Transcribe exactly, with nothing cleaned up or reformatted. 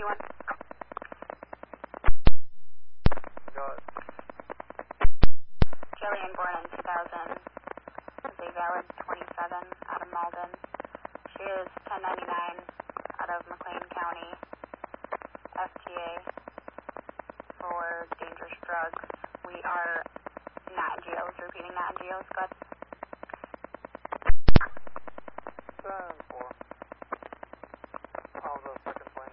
two one. Go ahead. Jillian, born in two thousand, is a valid twenty-seven out of Malden. She is ten ninety-nine out of McLean County, F T A for dangerous drugs. We are not in G Os, repeating not in G Os, but